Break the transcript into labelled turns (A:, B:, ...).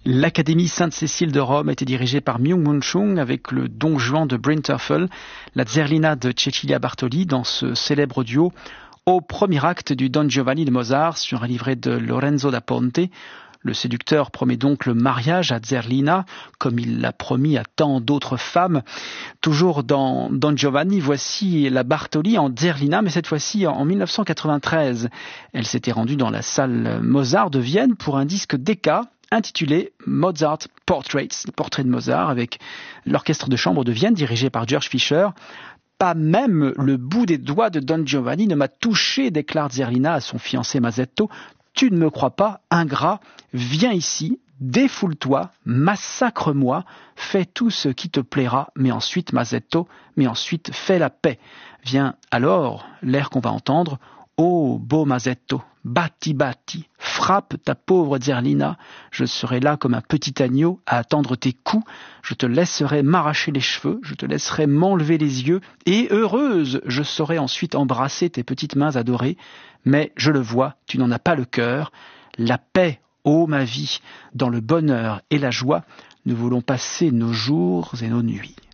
A: L'Académie Sainte-Cécile de Rome était dirigée par Myung-Moon Chung avec le Don Juan de Brinterfell, la Zerlina de Cecilia Bartoli dans ce célèbre duo au premier acte du Don Giovanni de Mozart sur un livret de Lorenzo da Ponte. Le séducteur promet donc le mariage à Zerlina, comme il l'a promis à tant d'autres femmes. Toujours dans Don Giovanni, voici la Bartoli en Zerlina, mais cette fois-ci en 1993. Elle s'était rendue dans la salle Mozart de Vienne pour un disque Decca intitulé Mozart Portraits, le portrait de Mozart, avec l'orchestre de chambre de Vienne dirigé par George Fischer. Pas même le bout des doigts de Don Giovanni ne m'a touché, déclare Zerlina à son fiancé Masetto. Tu ne me crois pas, ingrat, viens ici, défoule-toi, massacre-moi, fais tout ce qui te plaira, mais ensuite, Masetto, mais ensuite, fais la paix. Vient alors l'air qu'on va entendre. Oh, beau Masetto, batti batti, frappe ta pauvre Zerlina, je serai là comme un petit agneau à attendre tes coups, je te laisserai m'arracher les cheveux, je te laisserai m'enlever les yeux, et heureuse, je saurai ensuite embrasser tes petites mains adorées, mais je le vois, tu n'en as pas le cœur, la paix, ô ma vie, dans le bonheur et la joie, nous voulons passer nos jours et nos nuits.